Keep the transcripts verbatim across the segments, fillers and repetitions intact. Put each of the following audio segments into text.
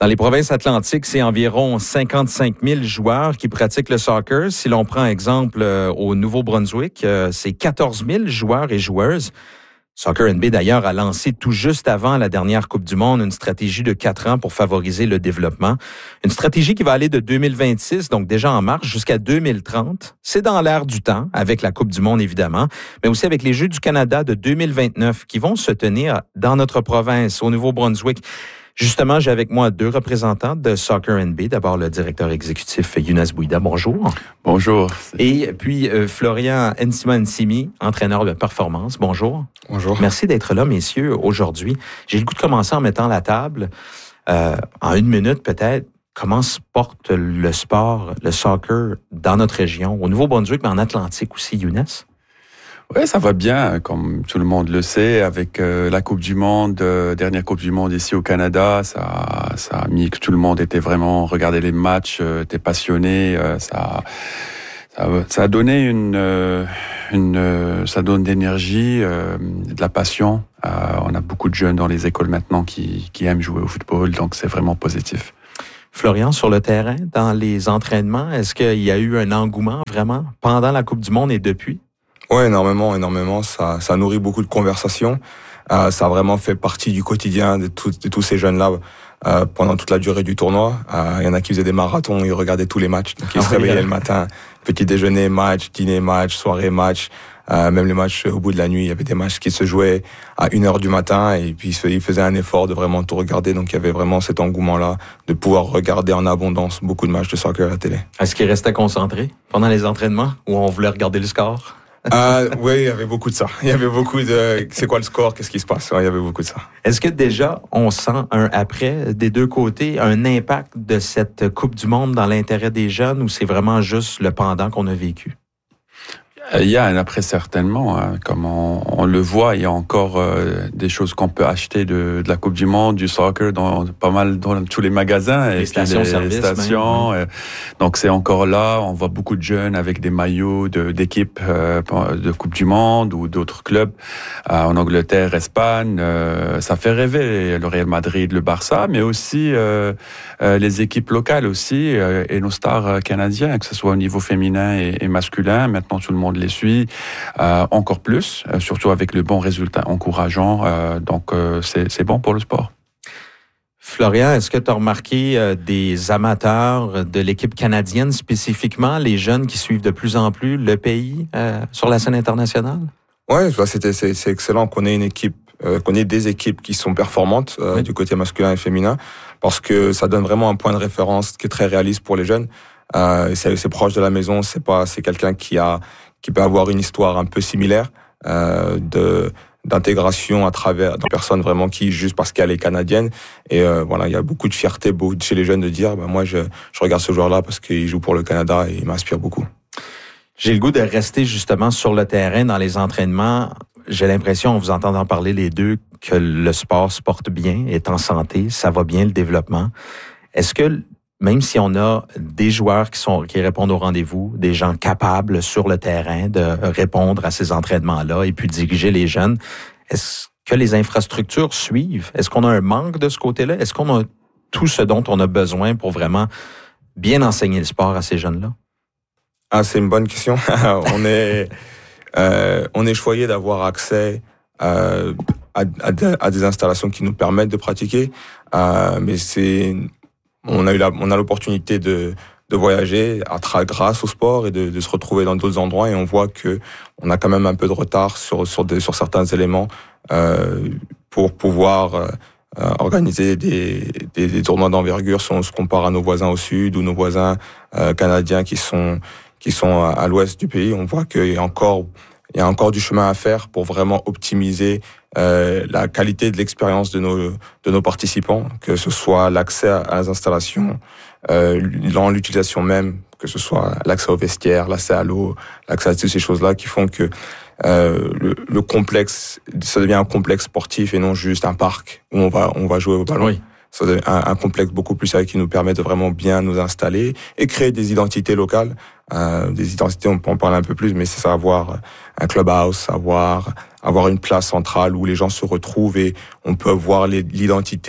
Dans les provinces atlantiques, c'est environ cinquante-cinq mille joueurs qui pratiquent le soccer. Si l'on prend exemple euh, au Nouveau-Brunswick, euh, c'est quatorze mille joueurs et joueuses. Soccer N B, d'ailleurs, a lancé tout juste avant la dernière Coupe du Monde une stratégie de quatre ans pour favoriser le développement. Une stratégie qui va aller de deux mille vingt-six, donc déjà en marche, jusqu'à deux mille trente. C'est dans l'air du temps, avec la Coupe du Monde, évidemment, mais aussi avec les Jeux du Canada de deux mille vingt-neuf qui vont se tenir dans notre province, au Nouveau-Brunswick. Justement, j'ai avec moi deux représentants de Soccer N B. D'abord, le directeur exécutif Younes Bouida. Bonjour. Bonjour. Et puis, euh, Florian Nsima-Nsimi, entraîneur de performance. Bonjour. Bonjour. Merci d'être là, messieurs, aujourd'hui. J'ai le goût de commencer en mettant la table. Euh, en une minute, peut-être, comment se porte le sport, le soccer, dans notre région, au Nouveau-Brunswick, mais en Atlantique aussi, Younes? Oui, ça va bien, comme tout le monde le sait, avec euh, la Coupe du Monde, euh, dernière Coupe du Monde ici au Canada, ça, ça a mis que tout le monde était vraiment, regardait les matchs, euh, était passionné, euh, ça, ça, ça a donné une, euh, une, euh, ça donne d'énergie, euh, de la passion. Euh, on a beaucoup de jeunes dans les écoles maintenant qui, qui aiment jouer au football, donc c'est vraiment positif. Florian, sur le terrain, dans les entraînements, est-ce qu'il y a eu un engouement vraiment pendant la Coupe du Monde et depuis? Oui, énormément, énormément. Ça, ça nourrit beaucoup de conversations. Euh, ça a vraiment fait partie du quotidien de, tout, de tous ces jeunes-là euh, pendant toute la durée du tournoi. Euh, il y en a qui faisaient des marathons, ils regardaient tous les matchs. Donc ils ah, se réveillaient oui. le matin, petit déjeuner, match, dîner, match, soirée, match. Euh, même les matchs au bout de la nuit, il y avait des matchs qui se jouaient à une heure du matin et puis ils faisaient un effort de vraiment tout regarder. Donc il y avait vraiment cet engouement-là de pouvoir regarder en abondance beaucoup de matchs de soccer à la télé. Est-ce qu'ils restaient concentrés pendant les entraînements ou on voulait regarder le score? euh, oui, il y avait beaucoup de ça. Il y avait beaucoup de c'est quoi le score, qu'est-ce qui se passe. Ouais, il y avait beaucoup de ça. Est-ce que déjà on sent un après des deux côtés, un impact de cette Coupe du Monde dans l'intérêt des jeunes ou c'est vraiment juste le pendant qu'on a vécu? Il y a un après certainement, hein. Comme on, on le voit, il y a encore euh, des choses qu'on peut acheter de, de la Coupe du Monde, du soccer, dans pas mal dans tous les magasins, les et stations, les, les stations. Même, oui. Donc c'est encore là. On voit beaucoup de jeunes avec des maillots de, d'équipes euh, de Coupe du Monde ou d'autres clubs euh, en Angleterre, Espagne. Euh, ça fait rêver le Real Madrid, le Barça, mais aussi euh, euh, les équipes locales aussi euh, et nos stars canadiens, que ce soit au niveau féminin et, et masculin. Maintenant tout le monde les suit euh, encore plus, euh, surtout avec le bon résultat encourageant. Euh, donc, euh, c'est, c'est bon pour le sport. Florian, est-ce que tu as remarqué euh, des amateurs de l'équipe canadienne spécifiquement, les jeunes qui suivent de plus en plus le pays euh, sur la scène internationale? Oui, c'était, c'est, c'est excellent qu'on ait une équipe, euh, qu'on ait des équipes qui sont performantes euh, oui. du côté masculin et féminin, parce que ça donne vraiment un point de référence qui est très réaliste pour les jeunes. Euh, c'est, c'est proche de la maison, c'est pas, c'est quelqu'un qui a qui peut avoir une histoire un peu similaire euh, de d'intégration à travers des personnes vraiment qui juste parce qu'elle est canadienne et euh, voilà, il y a beaucoup de fierté chez les jeunes de dire bah moi je je regarde ce joueur-là parce qu'il joue pour le Canada et il m'inspire beaucoup. J'ai le goût de rester justement sur le terrain dans les entraînements. J'ai l'impression, en vous entendant parler les deux, que le sport se porte bien, est en santé, ça va bien le développement. Est-ce que même si on a des joueurs qui sont qui répondent au rendez-vous, des gens capables sur le terrain de répondre à ces entraînements-là et puis diriger les jeunes, est-ce que les infrastructures suivent? Est-ce qu'on a un manque de ce côté-là? Est-ce qu'on a tout ce dont on a besoin pour vraiment bien enseigner le sport à ces jeunes-là? Ah, c'est une bonne question. on est euh, on est choyé d'avoir accès euh, à, à, à des installations qui nous permettent de pratiquer, euh, mais c'est On a eu la, on a l'opportunité de, de voyager à tra- grâce au sport et de, de se retrouver dans d'autres endroits et on voit que on a quand même un peu de retard sur, sur des, sur certains éléments, euh, pour pouvoir, euh, organiser des, des, des tournois d'envergure si on se compare à nos voisins au sud ou nos voisins, euh, canadiens qui sont, qui sont à, à l'ouest du pays. On voit qu'il y a encore, il y a encore du chemin à faire pour vraiment optimiser Euh, la qualité de l'expérience de nos de nos participants, que ce soit l'accès à, à les installations, euh, dans l'utilisation même, que ce soit l'accès aux vestiaires, l'accès à l'eau, l'accès à toutes ces choses-là qui font que euh, le, le complexe, ça devient un complexe sportif et non juste un parc où on va on va jouer au ballon. Oui. Ça devient un, un complexe beaucoup plus sérieux qui nous permet de vraiment bien nous installer et créer des identités locales. Euh, des identités, on peut en parler un peu plus, mais c'est ça, avoir un clubhouse, avoir avoir une place centrale où les gens se retrouvent et on peut voir les, l'identité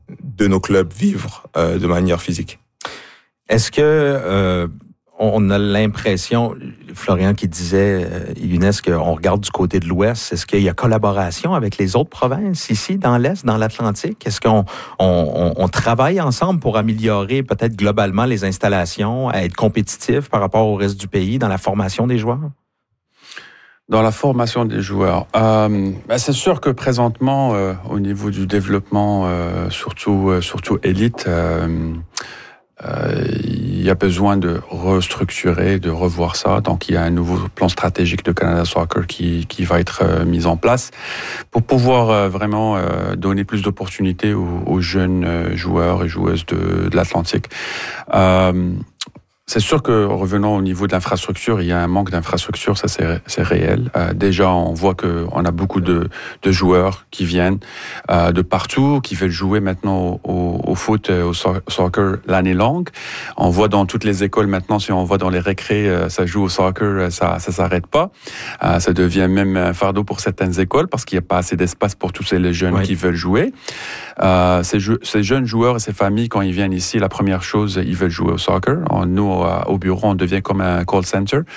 de nos clubs vivre euh, de manière physique. Est-ce que euh, on a l'impression, Florian qui disait, euh, Younes, qu'on regarde du côté de l'Ouest, est-ce qu'il y a collaboration avec les autres provinces ici, dans l'Est, dans l'Atlantique? Est-ce qu'on on, on travaille ensemble pour améliorer peut-être globalement les installations, à être compétitifs par rapport au reste du pays dans la formation des joueurs? Dans la formation des joueurs, euh, ben c'est sûr que présentement, euh, au niveau du développement, euh, surtout euh, surtout élite, euh, euh, il y a besoin de restructurer, de revoir ça. Donc, il y a un nouveau plan stratégique de Canada Soccer qui qui va être euh, mis en place pour pouvoir euh, vraiment euh, donner plus d'opportunités aux, aux jeunes euh, joueurs et joueuses de, de l'Atlantique. Euh, C'est sûr que, revenant au niveau de l'infrastructure, il y a un manque d'infrastructure, ça c'est, c'est réel. Euh, déjà, on voit que on a beaucoup de, de joueurs qui viennent euh, de partout, qui veulent jouer maintenant au, au, au foot, au soccer l'année longue. On voit dans toutes les écoles maintenant, si on voit dans les récrés, euh, ça joue au soccer, ça ça s'arrête pas. Euh, ça devient même un fardeau pour certaines écoles parce qu'il n'y a pas assez d'espace pour tous ces jeunes oui. qui veulent jouer. Euh, ces, ces jeunes joueurs et ces familles, quand ils viennent ici, la première chose, ils veulent jouer au soccer. Nous, au bureau, on devient comme un call center.